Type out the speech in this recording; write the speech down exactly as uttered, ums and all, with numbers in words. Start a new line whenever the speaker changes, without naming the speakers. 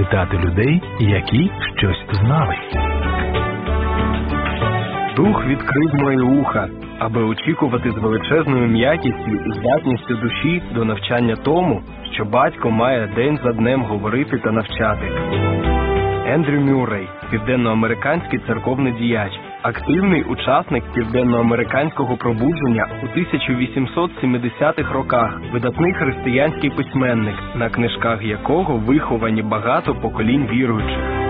питати людей, які щось знали.
Дух відкрив моє уха, аби очікувати з величезною м'якістю і здатністю душі до навчання тому, що батько має день за днем говорити та навчати. Ендрю Мюррей, південноамериканський церковний діяч, активний учасник південноамериканського пробудження у тисяча вісімсот сімдесятих роках, видатний християнський письменник, на книжках якого виховані багато поколінь віруючих.